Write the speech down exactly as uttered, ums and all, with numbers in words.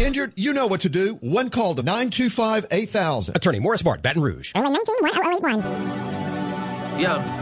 Injured? You know what to do. One call to nine two five, eight thousand. Attorney Morris Bart, Baton Rouge. oh one nine one oh oh eight one. Yeah.